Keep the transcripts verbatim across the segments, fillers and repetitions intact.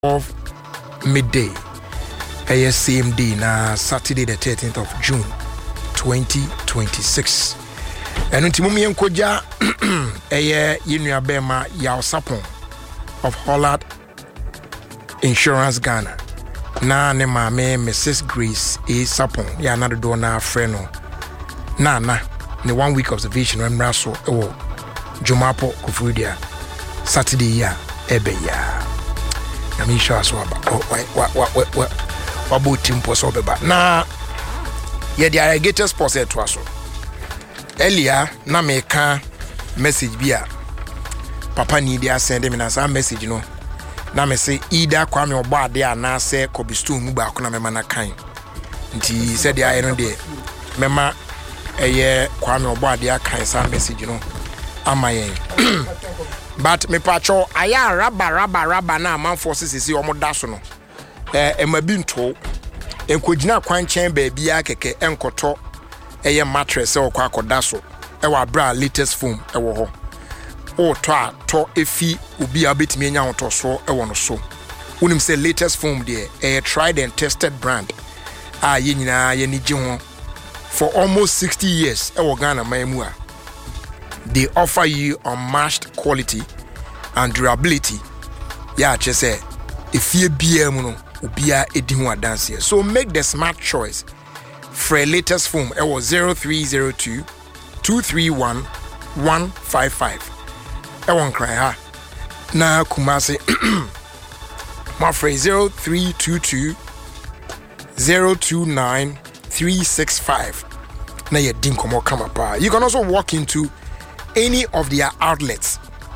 of midday. A same day na Saturday the thirteenth of June twenty twenty-six. And until mummy and koja a yinua bema yaw sapon of Hollard Insurance Ghana. Na ne mame Missus Grace A Sapon ya na do na freno. Na na ne one week observation when raso ewo Jumapo Kofudia Saturday ya ebe ya. Na mi sure so aba wa wa wa wa wabo timpo so beba na ye the alligator sports e to aso earlier na me ka message bia papa ni dia send me na sa message no na me say either Kwame Obade ana se Kobistu mu ba ko na me mana kan nti said the iron dey mema eye Kwame Obade akan sa message no amayen but me pacho aya raba raba raba na man forces isi omo daso no eh emabinto enkogina kwanchen baabia keke enkoto eye mattress e okwa akodaso e wa bra latest foam e wo ho o to a to efi obi a betimi anya hoto so e wo no so wonim say latest foam there a tried and tested brand a ye nyina ye ni gi ho for almost sixty years e wo Ghana mamu a they offer you unmatched quality and durability. Yeah, just say if you be a mono, ubia edihu adanse. So make the smart choice. For a latest foam, it was zero three zero two two three one one five five. I won't cry ha. Na Kumasi, my phrase zero three two two zero two nine three six five. Na ye dinkomo come up. You can also walk into any of their outlets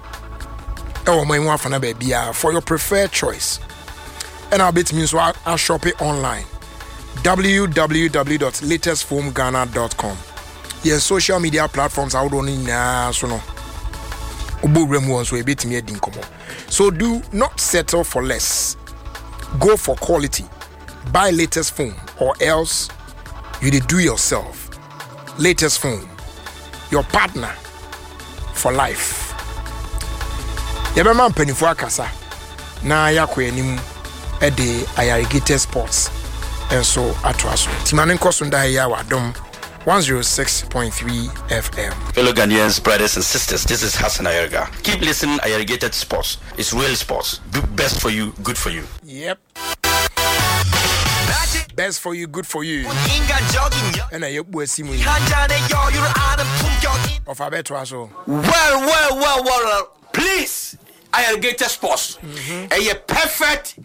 for your preferred choice. And our bit means I'll shop it online. w w w dot latest foam ghana dot com. Yes, social media platforms out on in so no. So do not settle for less. Go for quality. Buy latest foam or else you did do yourself. Latest foam. Your partner for life. Yabema mpanifo akasa na yakọ anim e de Irrigated Sports enso atoaso timane nkoso nda ya wadom one oh six point three F M. Fellow Ghanaians, brothers and sisters, this is Hassan Ayerga. Keep listening. Irrigated Sports. It's real sports. Do best for you, good for you. Yep. Best for you, good for you. And I hope we'll see you. Of a better also. Well, well, well, well, please. Irrigated Sports. Mm-hmm. A perfect